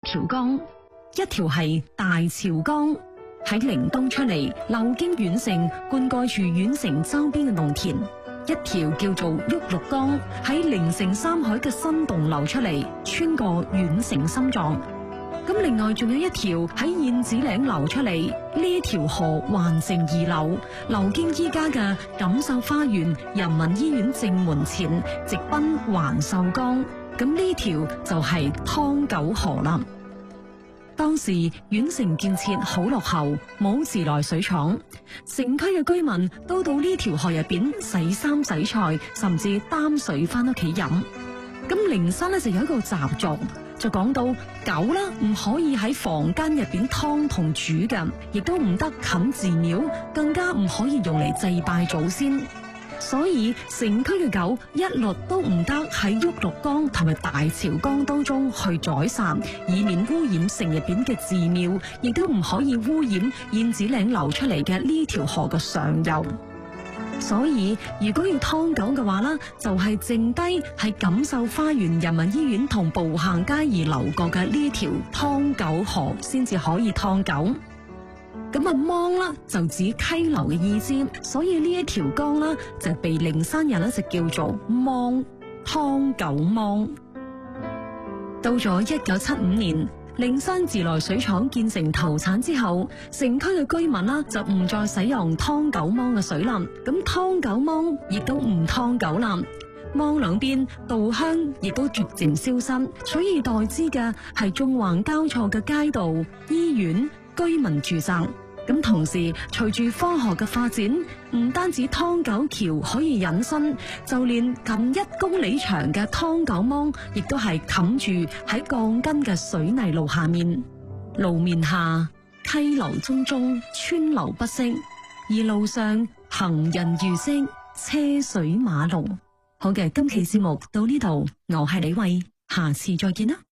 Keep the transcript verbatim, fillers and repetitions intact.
條江，一條係大潮江，喺靈東出嚟，流經縣城，灌溉住縣城周邊嘅農田；一條叫做旭綠江，喺靈城三海嘅新洞流出嚟，穿過縣城心臟。咁另外仲有一條喺燕子嶺流出嚟，呢一條河環城而流，流經依家嘅錦繡花園人民醫院正門前，直奔環秀江。咁呢條就係湯九河啦。當時縣城建設好落後，冇自來水廠，城區嘅居民都到呢條河入邊洗衫洗菜，甚至擔水翻屋企飲。咁靈山咧就有一個習俗，就講到狗啦唔可以喺房間入邊劏同煮嘅，亦都唔得近寺廟，更加唔可以用嚟祭拜祖先。所以城區嘅狗一律都唔得喺旭綠江同埋大潮江當中去宰殺，以免污染城入邊嘅寺廟，亦都唔可以污染燕子嶺流出嚟嘅呢條河嘅上游。所以如果要劏狗嘅話啦，就係、是、剩低喺錦繡花園人民醫院同步行街而流過嘅呢條湯九河先至可以劏狗。咁啊，芒啦就指溪流嘅意思，所以呢一條江啦就被靈山人咧就叫做芒，湯九芒。到咗一九七五年，靈山自來水廠建成投產之後，城區嘅居民啦就唔再使用湯九芒嘅水啦，咁湯九芒亦都唔湯九啦，芒兩邊稻香亦都逐漸消失，取而代之嘅係縱橫交錯嘅街道、醫院、居民住宅。咁同時隨住科學嘅發展，唔單止湯九橋可以隱身，就連近一公里長嘅湯九芒亦都係冚住喺鋼筋嘅水泥路下面。路面下溪流淙淙，川流不息，而路上行人如織，車水馬龍。好嘅，今期節目到呢度，我係李慧，下次再見啦。